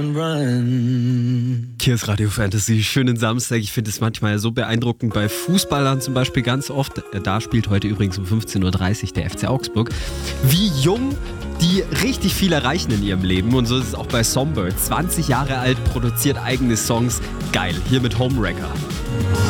Hier ist Radio Fantasy, schönen Samstag. Ich finde es manchmal so beeindruckend bei Fußballern zum Beispiel ganz oft. Da spielt heute übrigens um 15.30 Uhr der FC Augsburg. Wie jung die richtig viel erreichen in ihrem Leben. Und so ist es auch bei Songbird. 20 Jahre alt, produziert eigene Songs. Geil, hier mit Homewrecker.